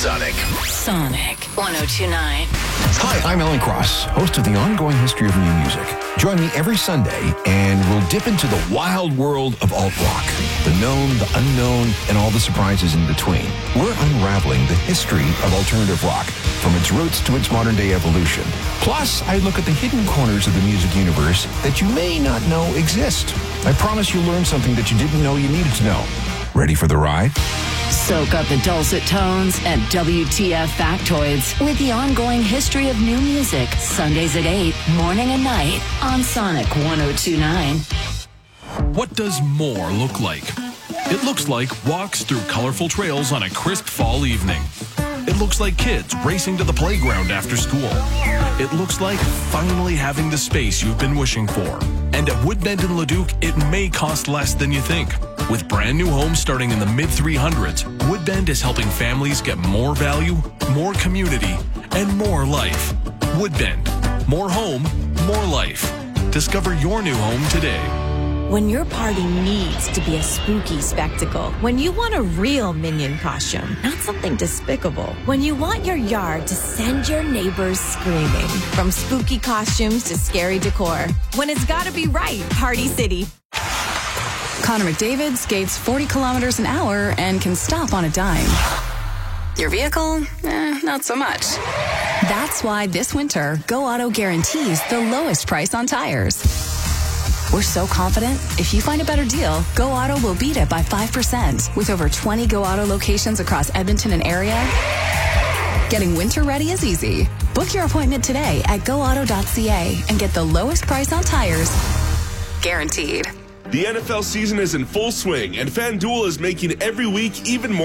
Sonic. Sonic 102.9. Hi, I'm Alan Cross, host of The Ongoing History of New Music. Join me every Sunday, and we'll dip into the wild world of alt-rock. The known, the unknown, and all the surprises in between. We're unraveling the history of alternative rock, from its roots to its modern-day evolution. Plus, I look at the hidden corners of the music universe that you may not know exist. I promise you'll learn something that you didn't know you needed to know. Ready for the ride? Soak up the dulcet tones and WTF factoids with the ongoing history of new music. Sundays at 8, morning and night on Sonic 102.9. What does more look like? It looks like walks through colorful trails on a crisp fall evening. It looks like kids racing to the playground after school. It looks like finally having the space you've been wishing for. And at Woodbend in Leduc, it may cost less than you think. With brand new homes starting in the mid-300s, Woodbend is helping families get more value, more community, and more life. Woodbend. More home, more life. Discover your new home today. When your party needs to be a spooky spectacle. When you want a real Minion costume, not something despicable. When you want your yard to send your neighbors screaming. From spooky costumes to scary decor. When it's gotta be right, Party City. Connor McDavid skates 40 kilometers an hour and can stop on a dime. Your vehicle? Not so much. That's why this winter, Go Auto guarantees the lowest price on tires. We're so confident, if you find a better deal, Go Auto will beat it by 5%. With over 20 Go Auto locations across Edmonton and area, getting winter ready is easy. Book your appointment today at goauto.ca and get the lowest price on tires, guaranteed. The NFL season is in full swing, and FanDuel is making every week even more